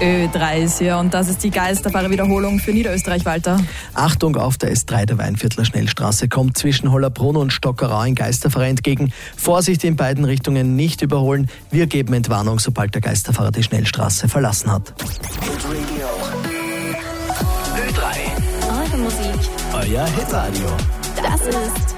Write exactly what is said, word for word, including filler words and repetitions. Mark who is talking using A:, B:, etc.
A: Ö drei ist hier und das ist die Geisterfahrer-Wiederholung für Niederösterreich, Walter.
B: Achtung, auf der S drei der Weinviertler Schnellstraße kommt zwischen Hollerbrunn und Stockerau ein Geisterfahrer entgegen. Vorsicht in beiden Richtungen, nicht überholen. Wir geben Entwarnung, sobald der Geisterfahrer die Schnellstraße verlassen hat.
C: Ö drei.
D: Eure Musik.
B: Euer Hitradio.
D: Das ist